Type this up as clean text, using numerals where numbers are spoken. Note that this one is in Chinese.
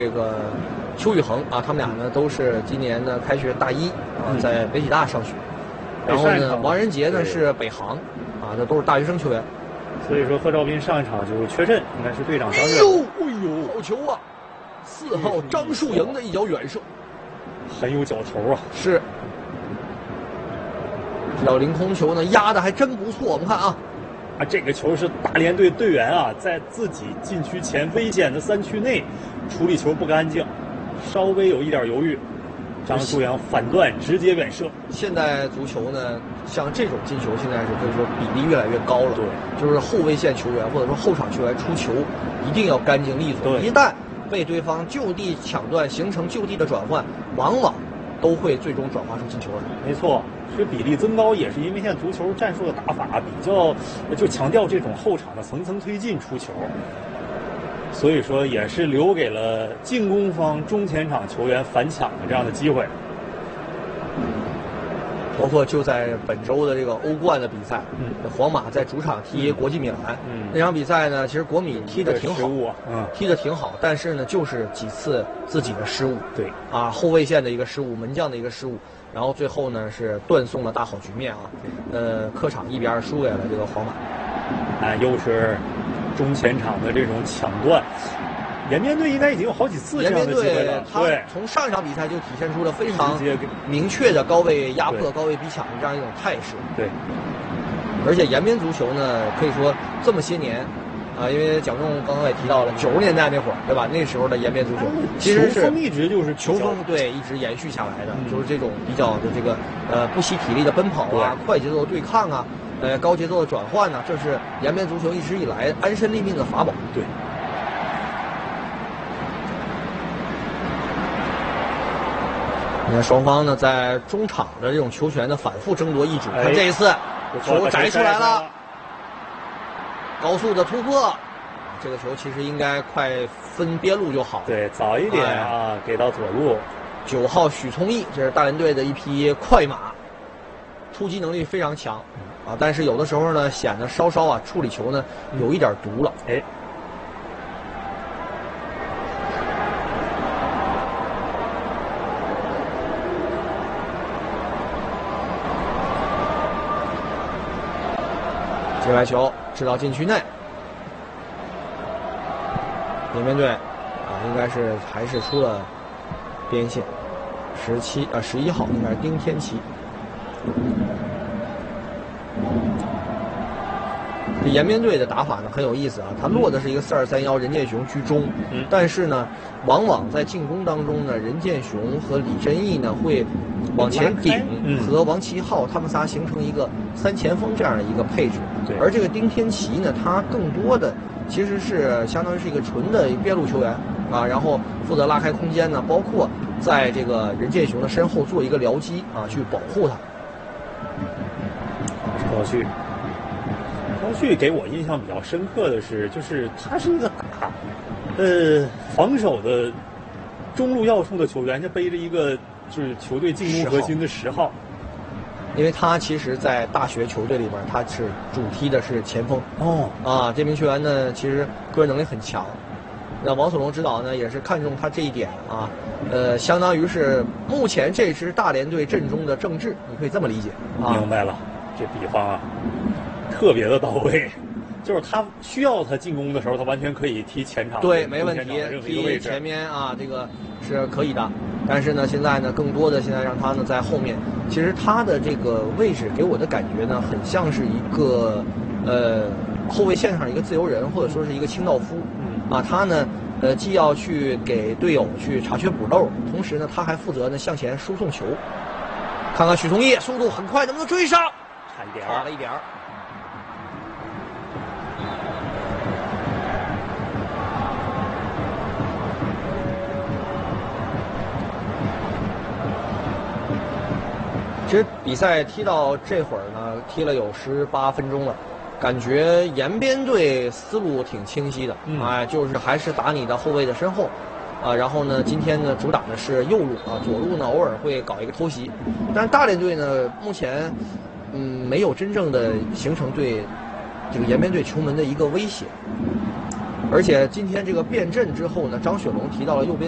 这个邱宇恒啊，他们俩呢都是今年的开学大一啊，在北体大上学。然后呢，王仁杰呢是北航啊，这都是大学生球员。 所以说贺兆斌上一场就缺阵，应该是队长伤愈。 好球啊！4号张树营的一脚远射， 很有脚头啊。 是。这脚凌空球呢压的还真不错，我们看啊。 这个球是大连队队员啊，在自己禁区前危险的3区内处理球不干净，稍微有一点犹豫，张树阳反断直接远射。 现在足球呢，像这种进球，现在是可以说比例越来越高了。 对， 就是后卫线球员或者说后场球员出球一定要干净利索。一旦被对方就地抢断，形成就地的转换，往往都会最终转化成进球来。 没错。这比例增高也是因为现在足球战术的打法比较就强调这种后场的层层推进出球，所以说也是留给了进攻方中前场球员反抢的这样的机会。 包括就在本周的这个欧冠的比赛，皇马在主场踢国际米兰，那场比赛呢，其实国米踢得挺好，踢得挺好，但是呢，就是几次自己的失误， 对啊，后卫线的一个失误，门将的一个失误，然后最后呢是断送了大好局面啊，客场1比2输给了这个皇马， 又是中前场的这种抢断。延边队应该已经有好几次这样的机会了。 对，从上一场比赛就体现出了非常明确的高位压迫、高位逼抢的这样一种态势。 对， 而且延边足球呢，可以说这么些年，啊，因为蒋仲刚刚也提到了90年代那会儿，对吧？那时候的延边足球其实是一直就是球风，对，一直延续下来的，就是这种比较的这个不惜体力的奔跑啊，快节奏的对抗啊，高节奏的转换呢，这是延边足球一直以来安身立命的法宝。 对。 你看双方呢，在中场的这种球权的反复争夺意志。看这一次，球摘出来了，高速的突破，这个球其实应该快分边路就好。 对，早一点啊，给到左路。 9号许聪毅，这是大连队的一匹快马，突击能力非常强啊，但是有的时候呢，显得稍稍啊处理球呢有一点毒了。接来球制到禁区内，延边队啊，应该是还是出了边线，11号应该是丁天琪。这延边队的打法呢很有意思啊，他落的是一个4-2-3-1，任建雄居中，但是呢，往往在进攻当中呢，任建雄和李真义呢会往前顶，和王齐浩他们仨形成一个3前锋这样的一个配置。 对， 而这个丁天琪呢，他更多的其实是相当于是一个纯的边路球员啊，然后负责拉开空间呢，包括在这个任建雄的身后做一个僚机啊，去保护他。 高旭给我印象比较深刻的是，就是他是一个打防守的中路要素的球员，他背着一个就是球队进攻核心的10号。 因为他其实，在大学球队里边，他是主踢的是前锋。这名球员呢，其实个人能力很强。那王索龙指导呢，也是看中他这一点啊，相当于是目前这支大连队阵中的正治，你可以这么理解。 明白了，这比方啊，特别的到位。就是他需要他进攻的时候，他完全可以踢前场， 对，没问题，踢前面啊，这个是可以的。但是呢，现在呢，更多的现在让他呢在后面。其实他的这个位置给我的感觉呢，很像是一个后卫线上一个自由人，或者说是一个清道夫。他呢既要去给队友去查缺补漏，同时呢他还负责呢向前输送球。看看许崇义速度很快，能不能追上？差了一点。其实比赛踢到这会儿呢，踢了有18分钟了，感觉延边队思路挺清晰的，就是还是打你的后卫的身后，然后呢，今天呢主打的是右路啊，左路呢偶尔会搞一个偷袭，但是大连队呢目前没有真正的形成对这个延边队球门的一个威胁，而且今天这个变阵之后呢，张雪龙提到了右边